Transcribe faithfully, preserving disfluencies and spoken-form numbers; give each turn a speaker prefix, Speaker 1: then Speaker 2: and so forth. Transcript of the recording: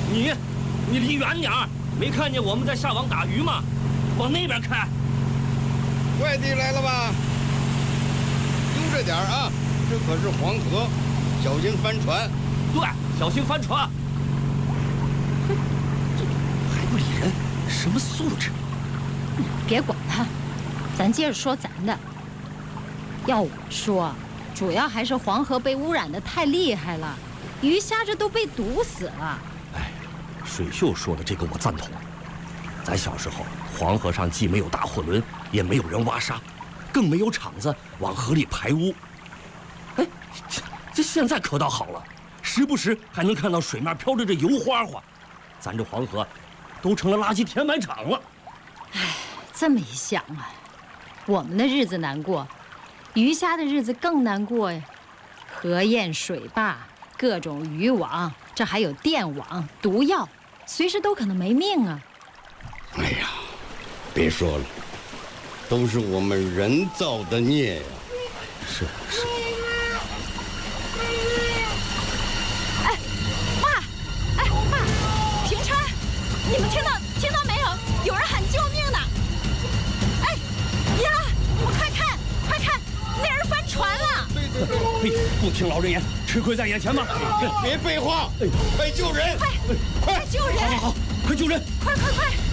Speaker 1: 你，你离远点儿！没看见我们在下网打鱼吗？往那边开。
Speaker 2: 外地来了吧？悠着点儿啊，这可是黄河，小心翻船。
Speaker 1: 对，小心翻船。哼，这还不理人，什么素质？
Speaker 3: 别管他，咱接着说咱的。要我说，主要还是黄河被污染的太厉害了，鱼虾这都被毒死了。
Speaker 1: 哎，水秀说的这个我赞同。咱小时候，黄河上既没有大货轮，也没有人挖沙，更没有厂子往河里排污。哎，这这现在可倒好了，时不时还能看到水面飘着这油花花，咱这黄河都成了垃圾填埋场了。
Speaker 3: 哎，这么一想啊，我们的日子难过，鱼虾的日子更难过呀。河堰水坝，各种渔网，这还有电网、毒药，随时都可能没命啊。
Speaker 2: 哎呀，别说了，都是我们人造的孽呀！
Speaker 1: 是是。
Speaker 3: 哎，妈，哎妈，平川，你们听到听到没有？有人喊救命呢！哎呀，你们快看，快看，那人翻船了！
Speaker 2: 对对对，
Speaker 1: 嘿，不听老人言，吃亏在眼前嘛！
Speaker 2: 别废话，快救人！
Speaker 3: 快，快救人！
Speaker 1: 好好好，快救人！
Speaker 3: 快快快！